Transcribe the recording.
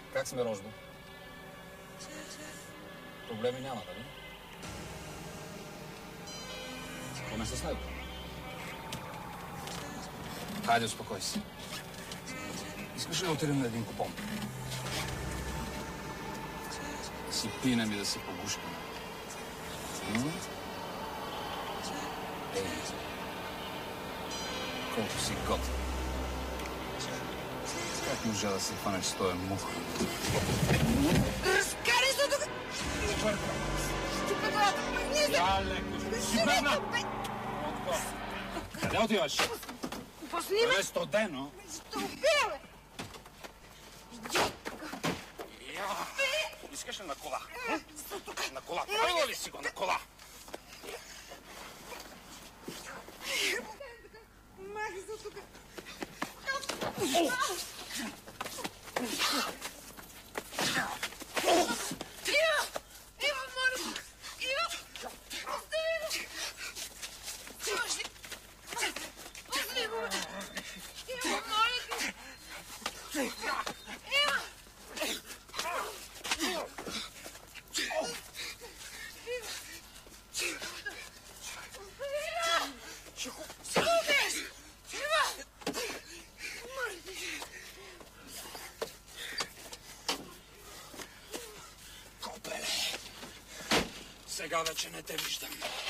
Как сме, Рождо? Проблеми няма, нали? Поне с него. Хайде, успокой се. Искаш ли да отидем на един купон? Да си пинем и да се погушкаме. Ей, колко си готин. Как можа да се хванеш с този мух? Разкарай се тук! Щупа главата! Я леко! Сипена! Къде отиваш? Пусни ме! Това е студено. Ще убия, бе! Искаш ли на кола? На кола? Правила ли си го на кола? Махай се тук! Ива, моля! Ива! Остави го! Пусни го! Ива, моля те! Ива! Копеле, сега вече не те виждам.